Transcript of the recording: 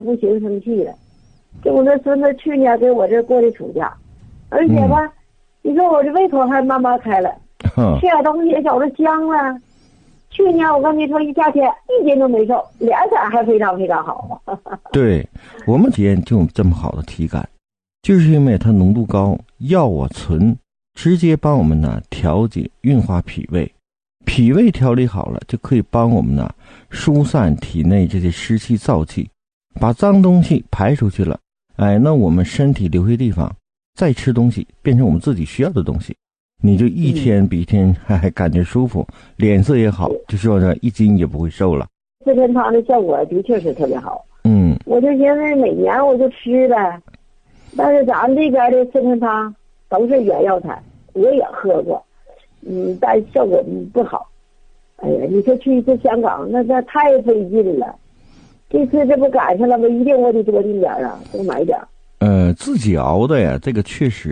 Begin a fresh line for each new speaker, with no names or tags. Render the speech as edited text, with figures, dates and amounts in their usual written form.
不行生气了。就我这孙子去年给我这过的暑假，而且吧，你说我这胃口还慢慢开了，吃点东西也觉着香了。去年我跟你说一夏天一斤都没瘦，脸色还非常非常好。
对，我们体验就有这么好的体感，就是因为它浓度高，药啊醇直接帮我们呢调节运化脾胃，脾胃调理好了，就可以帮我们呢疏散体内这些湿气燥气，把脏东西排出去了。哎，那我们身体留下地方再吃东西，变成我们自己需要的东西，你就一天比一天还感觉舒服，脸色也好，就说呢一斤也不会瘦了。
四神汤的效果的确是特别好。我就寻思每年我就吃呗，但是咱这边的四神汤都是原药材，我也喝过，但效果不好。哎呀，你说去一次香港，那太费劲了。这次这不赶上了吗？一定我得多订点啊，多买点。
自己熬的呀，这个确实